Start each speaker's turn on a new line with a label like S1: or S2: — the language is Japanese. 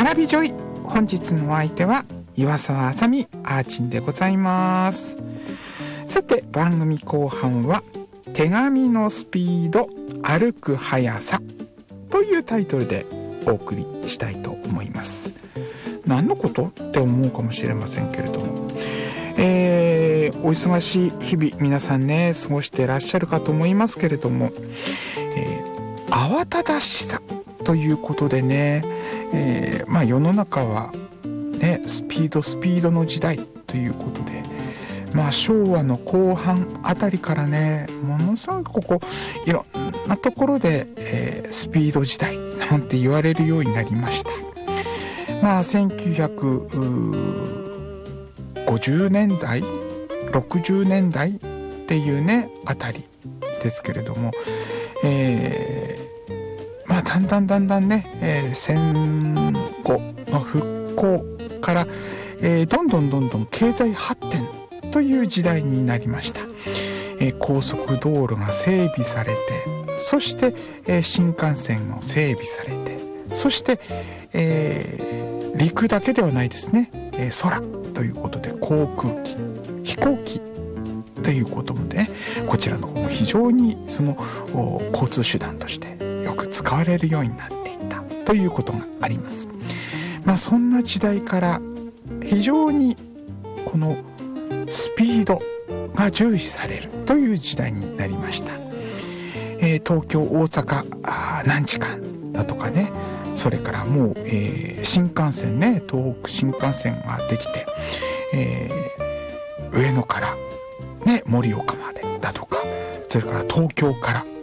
S1: 花火ジョイ、本日のお相手は岩沢あさみあーちんでございます。さて、番組後半は手紙のスピード、歩く速さというタイトルでお送りしたいと思います。何のことって思うかもしれませんけれども、お忙しい日々皆さんね過ごしていらっしゃるかと思いますけれども、慌ただしさということでね、世の中はねスピードの時代ということで、昭和の後半あたりからね、ものすごくいろんなところで、スピード時代なんて言われるようになりました。1950年代60年代っていうねあたりですけれども、だんだんね、戦後の復興から、どんどん経済発展という時代になりました。高速道路が整備されて、そして、新幹線も整備されて、そして、陸だけではないですね、空ということで航空機、飛行機ということもね、こちらの方も非常にその交通手段としてよく使われるようになっていったということがあります。そんな時代から非常にこのスピードが重視されるという時代になりました。東京大阪何時間だとかね、それからもう、新幹線ね、東北新幹線ができて、上野からね盛岡までだとか、それから東京から